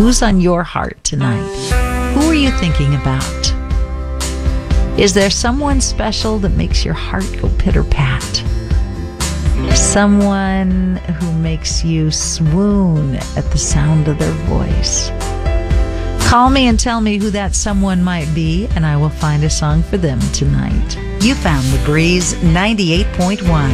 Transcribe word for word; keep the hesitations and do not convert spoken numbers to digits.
Who's on your heart tonight? Who are you thinking about? Is there someone special that makes your heart go pitter-pat? Someone who makes you swoon at the sound of their voice? Call me and tell me who that someone might be, and I will find a song for them tonight. You found The Breeze ninety-eight point one.